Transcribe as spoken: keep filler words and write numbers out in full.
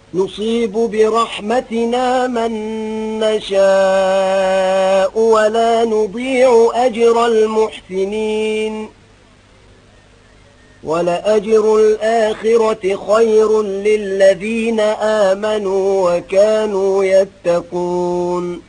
نصيب برحمتنا من نشاء ولا نضيع أجر المحسنين ولأجر الآخرة خير للذين آمنوا وكانوا يتقون